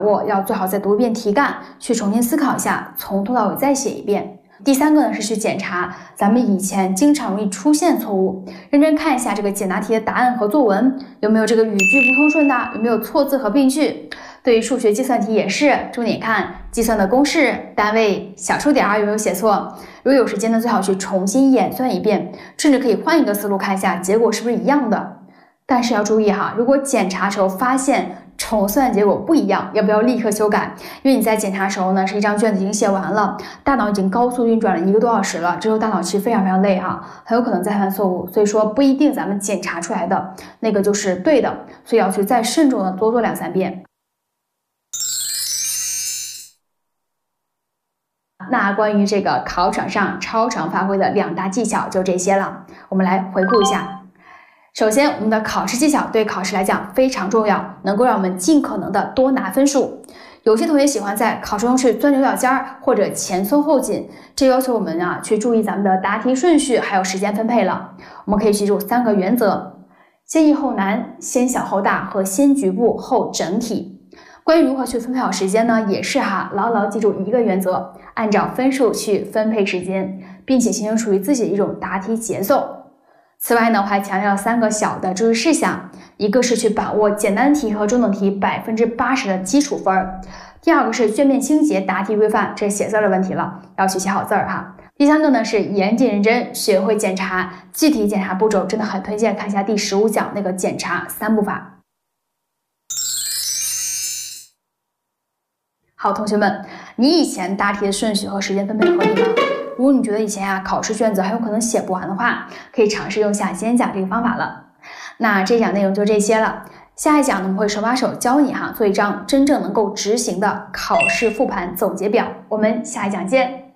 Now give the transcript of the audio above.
我要最好再读一遍题干，去重新思考一下，从头到尾再写一遍。第三个呢是去检查咱们以前经常容易出现错误，认真看一下这个简答题的答案和作文有没有这个语句不通顺的，有没有错字和病句。对于数学计算题也是，重点看计算的公式、单位、小数点有没有写错。如果有时间呢，最好去重新演算一遍，甚至可以换一个思路看一下结果是不是一样的。但是要注意哈，如果检查时候发现重算结果不一样，要不要立刻修改？因为你在检查的时候呢，是一张卷子已经写完了，大脑已经高速运转了1个多小时了，这时候大脑其实非常累哈，很有可能再犯错误。所以说不一定咱们检查出来的那个就是对的，所以要去再慎重的多做2、3遍。那关于这个考场上超常发挥的2大技巧就这些了，我们来回顾一下。首先，我们的考试技巧对考试来讲非常重要，能够让我们尽可能的多拿分数。有些同学喜欢在考试中去钻牛角尖儿或者前松后紧，这要求我们去注意咱们的答题顺序还有时间分配了。我们可以记住3个原则：先易后难、先小后大和先局部后整体。关于如何去分配好时间呢，也是牢牢记住一个原则，按照分数去分配时间，并且形成属于自己的一种答题节奏。此外呢，我还强调3个小的注意事项，一个是去把握简单题和中等题80%的基础分，第二个是卷面清洁答题规范，这是写字的问题了，要去写好字哈。第3个呢是严谨认真，学会检查，具体检查步骤真的很推荐看一下第15讲那个检查3步法。好，同学们，你以前答题的顺序和时间分配合理吗？如果你觉得以前考试卷子很有可能写不完的话，可以尝试用下今天讲这个方法了。那这一讲内容就这些了，下一讲呢我们会手把手教你做一张真正能够执行的考试复盘总结表。我们下一讲见。